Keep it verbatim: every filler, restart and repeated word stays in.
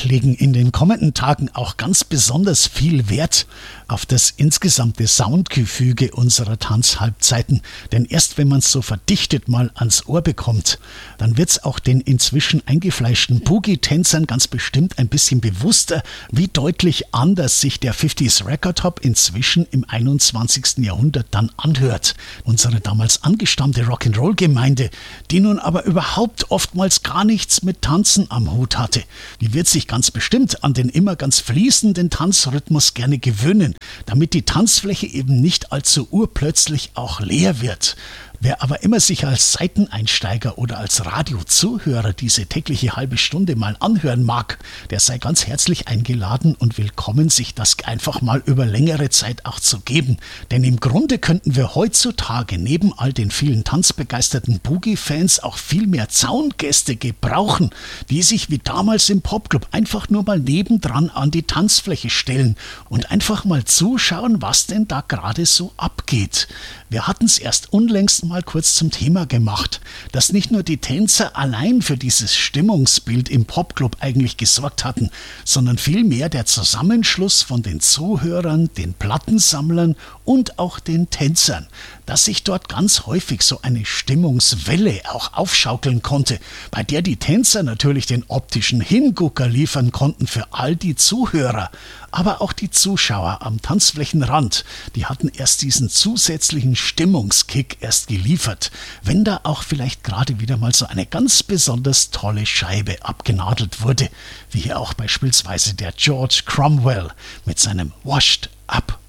legen in den kommenden Tagen auch ganz besonders viel Wert auf das insgesamte Soundgefüge unserer Tanzhalbzeiten. Denn erst wenn man es so verdichtet mal ans Ohr bekommt, dann wird es auch den inzwischen eingefleischten Boogie-Tänzern ganz bestimmt ein bisschen bewusster, wie deutlich anders sich der fünfziger Record Hop inzwischen im einundzwanzigsten Jahrhundert dann anhört. Unsere damals angestammte Rock'n'Roll-Gemeinde, die nun aber überhaupt oftmals gar nichts mit Tanzen am Hut hatte, die wird sich ganz bestimmt an den immer ganz fließenden Tanzrhythmus gerne gewöhnen, damit die Tanzfläche eben nicht allzu urplötzlich auch leer wird. Wer aber immer sich als Seiteneinsteiger oder als Radiozuhörer diese tägliche halbe Stunde mal anhören mag, der sei ganz herzlich eingeladen und willkommen, sich das einfach mal über längere Zeit auch zu geben. Denn im Grunde könnten wir heutzutage neben all den vielen tanzbegeisterten Boogie-Fans auch viel mehr Zaungäste gebrauchen, die sich wie damals im Popclub einfach nur mal nebendran an die Tanzfläche stellen und einfach mal zuschauen, was denn da gerade so abgeht. Wir hatten es erst unlängst mal kurz zum Thema gemacht, dass nicht nur die Tänzer allein für dieses Stimmungsbild im Popclub eigentlich gesorgt hatten, sondern vielmehr der Zusammenschluss von den Zuhörern, den Plattensammlern und auch den Tänzern, dass sich dort ganz häufig so eine Stimmungswelle auch aufschaukeln konnte, bei der die Tänzer natürlich den optischen Hingucker liefern konnten für all die Zuhörer, aber auch die Zuschauer am Tanzflächenrand, die hatten erst diesen zusätzlichen Stimmungskick erst geliefert, wenn da auch vielleicht gerade wieder mal so eine ganz besonders tolle Scheibe abgenadelt wurde, wie hier auch beispielsweise der George Cromwell mit seinem Washed Up.